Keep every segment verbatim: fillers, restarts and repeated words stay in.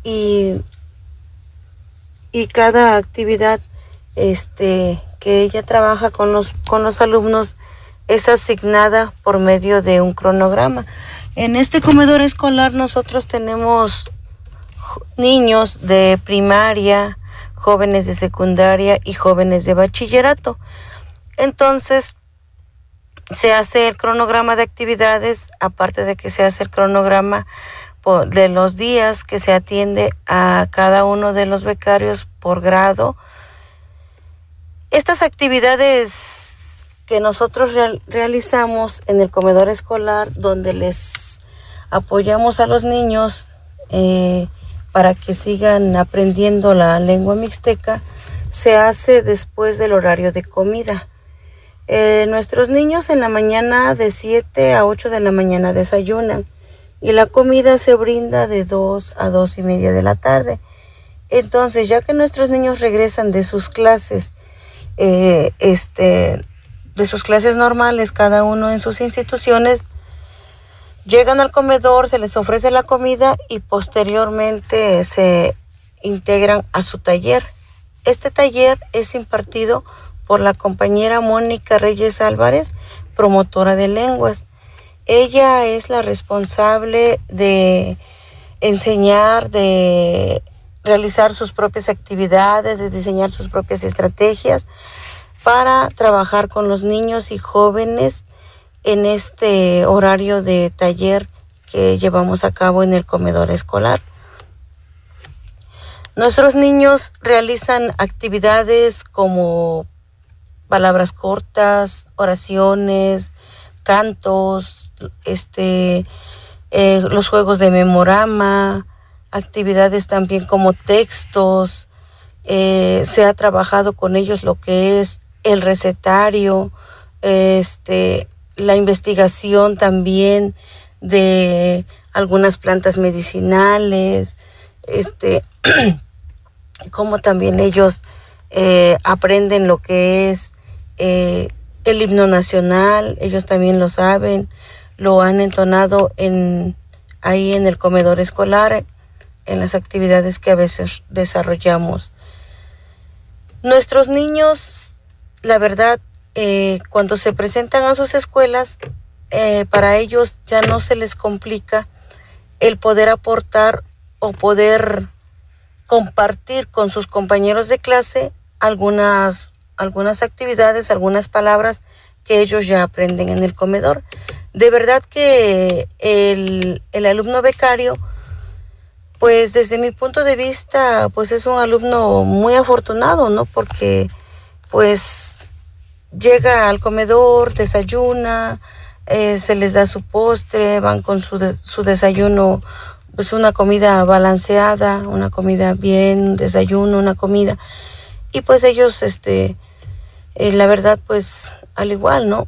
y, y cada actividad este, que ella trabaja con los, con los alumnos es asignada por medio de un cronograma. En este comedor escolar nosotros tenemos niños de primaria, jóvenes de secundaria y jóvenes de bachillerato. Entonces, se hace el cronograma de actividades, aparte de que se hace el cronograma de los días que se atiende a cada uno de los becarios por grado. Estas actividades que nosotros real, realizamos en el comedor escolar, donde les apoyamos a los niños eh, para que sigan aprendiendo la lengua mixteca, se hace después del horario de comida. Eh, nuestros niños en la mañana de siete a ocho de la mañana desayunan y la comida se brinda de dos a dos y media de la tarde. Entonces, ya que nuestros niños regresan de sus clases, eh, este, de sus clases normales, cada uno en sus instituciones, llegan al comedor, se les ofrece la comida y posteriormente se integran a su taller. Este taller es impartido por la compañera Mónica Reyes Álvarez, promotora de lenguas. Ella es la responsable de enseñar, de realizar sus propias actividades, de diseñar sus propias estrategias para trabajar con los niños y jóvenes en este horario de taller que llevamos a cabo en el comedor escolar. Nuestros niños realizan actividades como palabras cortas, oraciones, cantos, este, eh, los juegos de memorama, actividades también como textos. Eh, se ha trabajado con ellos lo que es el recetario, este, la investigación también de algunas plantas medicinales, este, como también ellos eh, aprenden lo que es eh, el himno nacional. Ellos también lo saben, lo han entonado en, ahí en el comedor escolar, en las actividades que a veces desarrollamos. Nuestros niños, la verdad, eh, cuando se presentan a sus escuelas, eh, para ellos ya no se les complica el poder aportar o poder compartir con sus compañeros de clase algunas, algunas actividades, algunas palabras que ellos ya aprenden en el comedor. De verdad que el, el alumno becario, pues desde mi punto de vista, pues es un alumno muy afortunado, ¿no? Porque pues llega al comedor, desayuna, eh, se les da su postre, van con su, de, su desayuno, pues una comida balanceada, una comida bien, un desayuno, una comida. Y pues ellos, este, eh, la verdad, pues al igual, ¿no?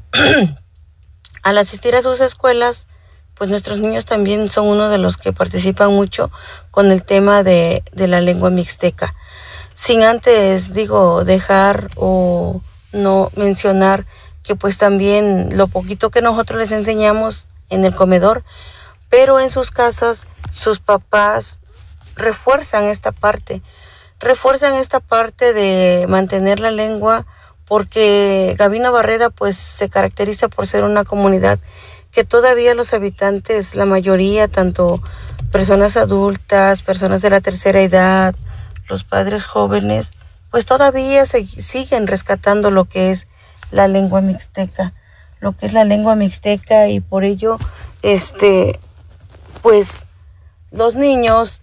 Al asistir a sus escuelas, pues nuestros niños también son uno de los que participan mucho con el tema de, de la lengua mixteca. Sin antes, digo, dejar o no mencionar que pues también lo poquito que nosotros les enseñamos en el comedor, pero en sus casas, sus papás refuerzan esta parte, refuerzan esta parte de mantener la lengua, porque Gavino Barreda pues se caracteriza por ser una comunidad que todavía los habitantes, la mayoría, tanto personas adultas, personas de la tercera edad, los padres jóvenes, pues todavía se siguen rescatando lo que es la lengua mixteca, lo que es la lengua mixteca, y por ello, este, pues los niños,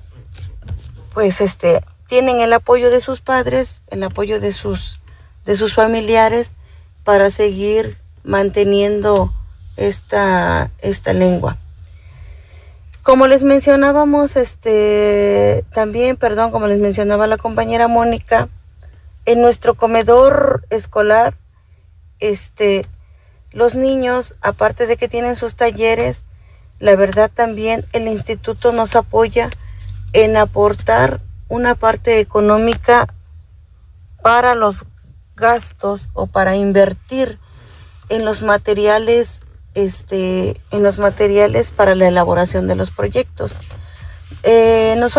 pues este, tienen el apoyo de sus padres, el apoyo de sus, de sus familiares para seguir manteniendo esta, esta lengua. Como les mencionábamos, este, también, perdón, como les mencionaba la compañera Mónica, en nuestro comedor escolar, este, los niños, aparte de que tienen sus talleres, la verdad también el instituto nos apoya en aportar una parte económica para los gastos o para invertir en los materiales, este, en los materiales para la elaboración de los proyectos. Eh, nosotros